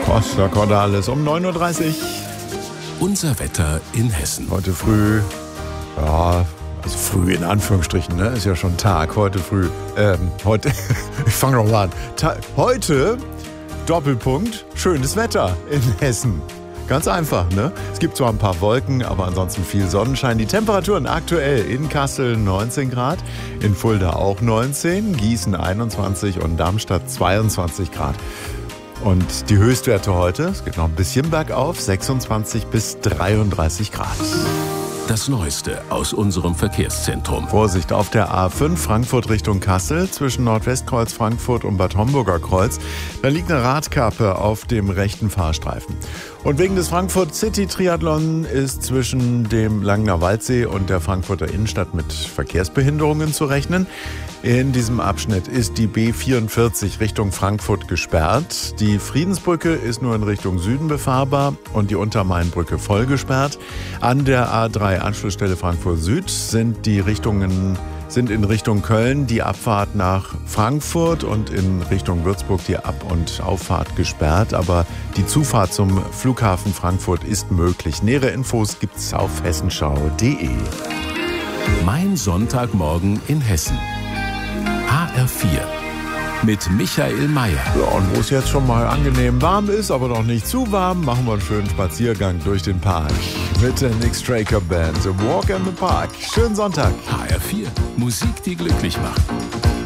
Costa Cordalis um 9.30 Uhr. Unser Wetter in Hessen. Heute früh, ja, also früh in Anführungsstrichen, ne? Ist ja schon Tag. Heute früh, ich fange noch mal an. Heute, Doppelpunkt, schönes Wetter in Hessen. Ganz einfach, ne? Es gibt zwar ein paar Wolken, aber ansonsten viel Sonnenschein. Die Temperaturen aktuell in Kassel 19 Grad, in Fulda auch 19, Gießen 21 und Darmstadt 22 Grad. Und die Höchstwerte heute, es geht noch ein bisschen bergauf, 26 bis 33 Grad. Das Neueste aus unserem Verkehrszentrum. Vorsicht auf der A5 Frankfurt Richtung Kassel zwischen Nordwestkreuz Frankfurt und Bad Homburger Kreuz. Da liegt eine Radkappe auf dem rechten Fahrstreifen. Und wegen des Frankfurt City Triathlon ist zwischen dem Langener Waldsee und der Frankfurter Innenstadt mit Verkehrsbehinderungen zu rechnen. In diesem Abschnitt ist die B44 Richtung Frankfurt gesperrt. Die Friedensbrücke ist nur in Richtung Süden befahrbar und die Untermainbrücke voll gesperrt. An der A3 Anschlussstelle Frankfurt Süd sind in Richtung Köln die Abfahrt nach Frankfurt und in Richtung Würzburg die Ab- und Auffahrt gesperrt. Aber die Zufahrt zum Flughafen Frankfurt ist möglich. Nähere Infos gibt's auf hessenschau.de. Mein Sonntagmorgen in Hessen. HR4 mit Michael Mayer. Ja, und wo es jetzt schon mal angenehm warm ist, aber noch nicht zu warm, machen wir einen schönen Spaziergang durch den Park mit der Nick Straker Band. A Walk in the Park. Schönen Sonntag. HR4, Musik, die glücklich macht.